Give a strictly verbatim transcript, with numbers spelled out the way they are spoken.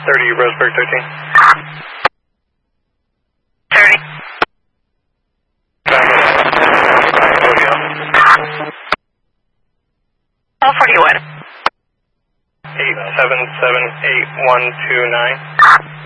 thirty Roseburg thirteen. thirty. All forty-one. eight seven seven eight one two nine.